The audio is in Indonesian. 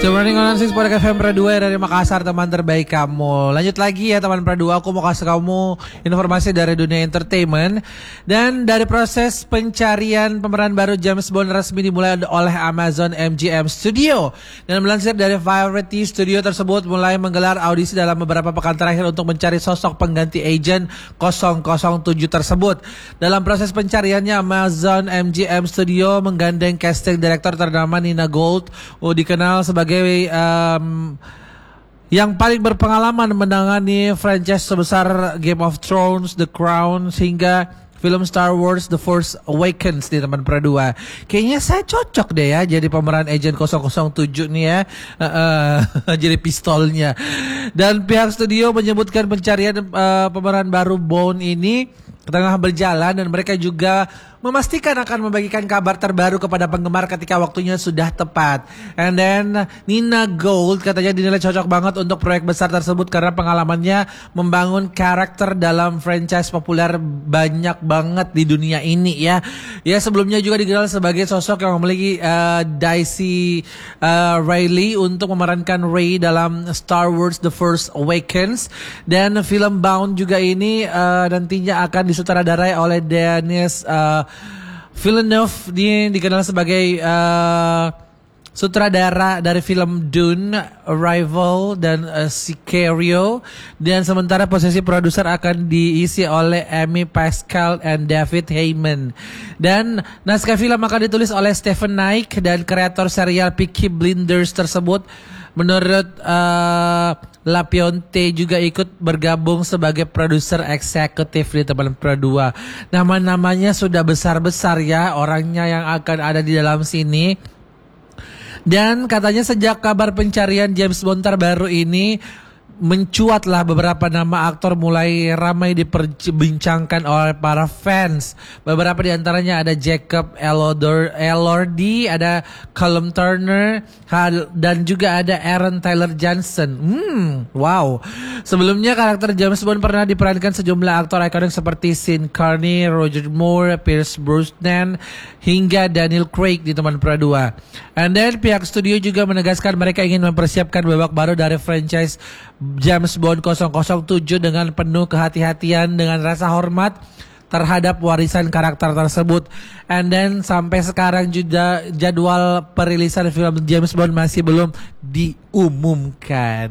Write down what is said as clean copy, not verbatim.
Still running on 6 Podcast FM Pradua dari Makassar, teman terbaik kamu. Lanjut lagi ya teman Pradua, aku mau kasih kamu informasi dari dunia entertainment. Dan dari proses pencarian pemeran baru James Bond resmi dimulai oleh Amazon MGM Studio. Dan melansir dari Variety, studio tersebut mulai menggelar audisi dalam beberapa pekan terakhir untuk mencari sosok pengganti agent 007 tersebut. Dalam proses pencariannya, Amazon MGM Studio menggandeng casting director ternama Nina Gold, dikenal sebagai yang paling berpengalaman menangani franchise sebesar Game of Thrones, The Crown, hingga film Star Wars The Force Awakens di teman Pradua. Kayaknya saya cocok deh ya jadi pemeran agent 007 nih ya. Jadi pistolnya. Dan pihak studio menyebutkan pencarian pemeran baru Bond ini tengah berjalan dan mereka juga memastikan akan membagikan kabar terbaru kepada penggemar ketika waktunya sudah tepat. And then Nina Gold katanya dinilai cocok banget untuk proyek besar tersebut karena pengalamannya membangun karakter dalam franchise populer banyak banget di dunia ini ya. Ya, sebelumnya juga dikenal sebagai sosok yang memiliki Daisy Ridley untuk memerankan Rey dalam Star Wars The Force Awakens. Dan film Bound juga ini nantinya akan disutradarai oleh Denis Villeneuve. Dia dikenal sebagai sutradara dari film Dune, Arrival, dan Sicario. Dan sementara posisi produser akan diisi oleh Amy Pascal dan David Heyman. Dan naskah film akan ditulis oleh Stephen Knight dan kreator serial Peaky Blinders tersebut. Menurut Lapionte juga ikut bergabung sebagai produser eksekutif di teman Pradua. Nama-namanya sudah besar-besar ya orangnya yang akan ada di dalam sini. Dan katanya sejak kabar pencarian James Bond terbaru ini mencuatlah beberapa nama aktor mulai ramai diperbincangkan oleh para fans. Beberapa di antaranya ada Jacob Elordi, ada Callum Turner, dan juga ada Aaron Taylor Johnson. Wow. Sebelumnya karakter James Bond pernah diperankan sejumlah aktor ikonik seperti Sean Connery, Roger Moore, Pierce Brosnan, hingga Daniel Craig di teman Pradua. And then pihak studio juga menegaskan mereka ingin mempersiapkan babak baru dari franchise James Bond 007 dengan penuh kehati-hatian dengan rasa hormat terhadap warisan karakter tersebut. And then sampai sekarang juga jadwal perilisan film James Bond masih belum diumumkan.